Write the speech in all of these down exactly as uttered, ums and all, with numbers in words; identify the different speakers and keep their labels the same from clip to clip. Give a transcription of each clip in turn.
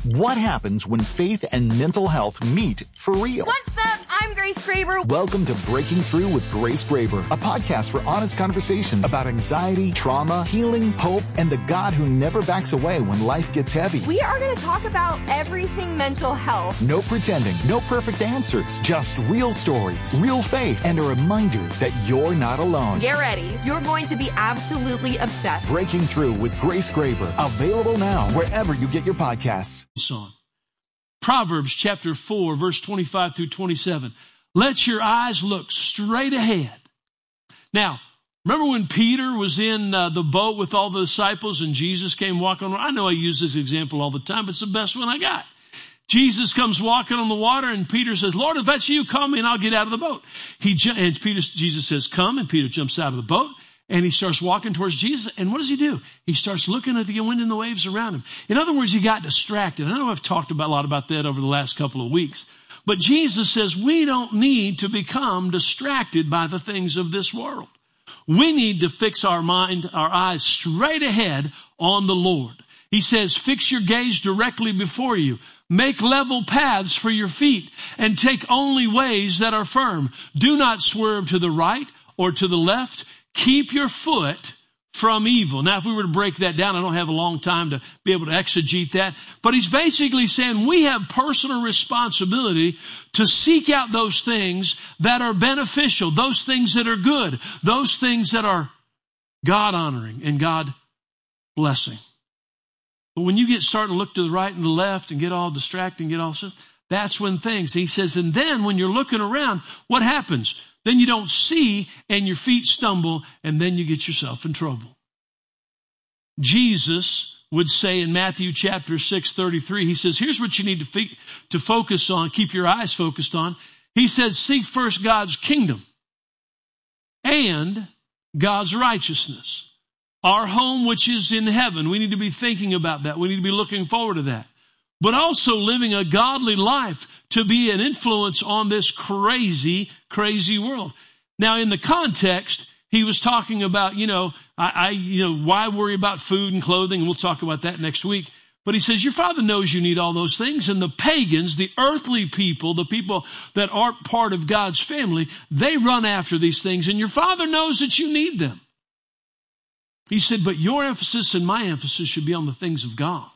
Speaker 1: What happens when faith and mental health meet for real?
Speaker 2: What's up? I'm Grace Graber.
Speaker 1: Welcome to Breaking Through with Grace Graber, a podcast for honest conversations about anxiety, trauma, healing, hope, and the God who never backs away when life gets heavy.
Speaker 2: We are going to talk about everything mental health.
Speaker 1: No pretending, no perfect answers, just real stories, real faith, and a reminder that you're not alone.
Speaker 2: Get ready. You're going to be absolutely obsessed.
Speaker 1: Breaking Through with Grace Graber, available now wherever you get your podcasts.
Speaker 3: Song. Proverbs chapter four, verse twenty-five through twenty-seven. Let your eyes look straight ahead. Now, remember when Peter was in uh, the boat with all the disciples and Jesus came walking on? I know I use this example all the time, but it's the best one I got. Jesus comes walking on the water and Peter says, Lord, if that's you, call me and I'll get out of the boat. He ju- and Peter, Jesus says, come, and Peter jumps out of the boat. And he starts walking towards Jesus. And what does he do? He starts looking at the wind and the waves around him. In other words, he got distracted. I know I've talked about, a lot about that over the last couple of weeks. But Jesus says we don't need to become distracted by the things of this world. We need to fix our mind, our eyes straight ahead on the Lord. He says, fix your gaze directly before you. Make level paths for your feet and take only ways that are firm. Do not swerve to the right or to the left. Keep your foot from evil. Now, if we were to break that down, I don't have a long time to be able to exegete that. But he's basically saying we have personal responsibility to seek out those things that are beneficial, those things that are good, those things that are God-honoring and God-blessing. But when you get starting to look to the right and the left and get all distracted and get all stuff, that's when things, he says, and then when you're looking around, what happens? Then you don't see and your feet stumble and then you get yourself in trouble. Jesus would say in Matthew chapter six, thirty-three, he says, here's what you need to, fe- to focus on, keep your eyes focused on. He says, seek first God's kingdom and God's righteousness. Our home, which is in heaven, we need to be thinking about that. We need to be looking forward to that. But also living a godly life to be an influence on this crazy, crazy world. Now, in the context, he was talking about, you know, I, I, you know, why worry about food and clothing? And we'll talk about that next week. But he says, your Father knows you need all those things. And the pagans, the earthly people, the people that aren't part of God's family, they run after these things. And your Father knows that you need them. He said, but your emphasis and my emphasis should be on the things of God.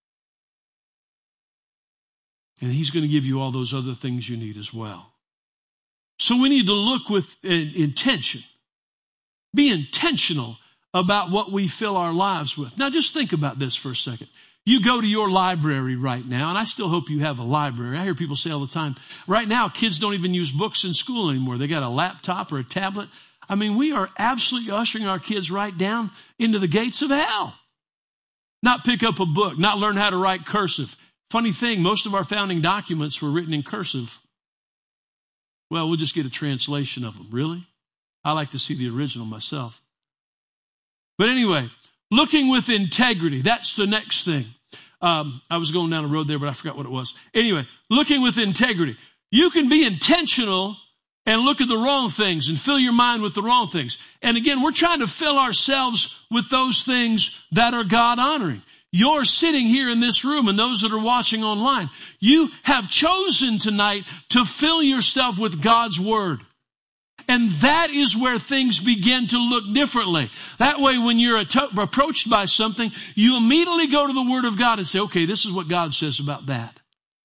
Speaker 3: And he's going to give you all those other things you need as well. So we need to look with intention. Be intentional about what we fill our lives with. Now just think about this for a second. You go to your library right now, and I still hope you have a library. I hear people say all the time, right now kids don't even use books in school anymore. They got a laptop or a tablet. I mean, we are absolutely ushering our kids right down into the gates of hell. Not pick up a book, not learn how to write cursive. Funny thing, most of our founding documents were written in cursive. Well, we'll just get a translation of them. Really? I like to see the original myself. But anyway, looking with integrity, that's the next thing. Um, I was going down the road there, but I forgot what it was. Anyway, looking with integrity. You can be intentional and look at the wrong things and fill your mind with the wrong things. And again, we're trying to fill ourselves with those things that are God-honoring. You're sitting here in this room, and those that are watching online, you have chosen tonight to fill yourself with God's Word. And that is where things begin to look differently. That way, when you're at- approached by something, you immediately go to the Word of God and say, okay, this is what God says about that.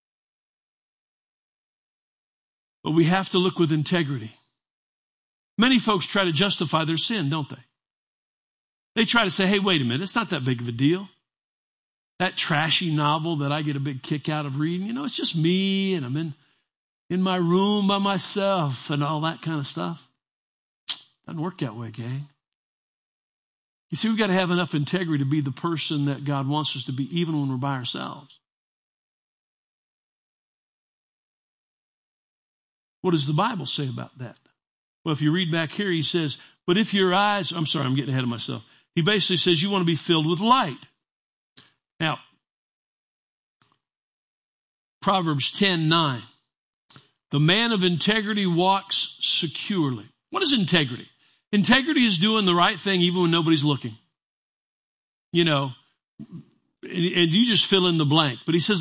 Speaker 3: But we have to look with integrity. Many folks try to justify their sin, don't they? They try to say, hey, wait a minute, it's not that big of a deal. That trashy novel that I get a big kick out of reading, you know, it's just me and I'm in, in my room by myself and all that kind of stuff. Doesn't work that way, gang. You see, we've got to have enough integrity to be the person that God wants us to be, even when we're by ourselves. What does the Bible say about that? Well, if you read back here, he says, but if your eyes, I'm sorry, I'm getting ahead of myself. He basically says you want to be filled with light. Now, Proverbs ten nine, the man of integrity walks securely. What is integrity? Integrity is doing the right thing even when nobody's looking. You know, and you just fill in the blank. But he says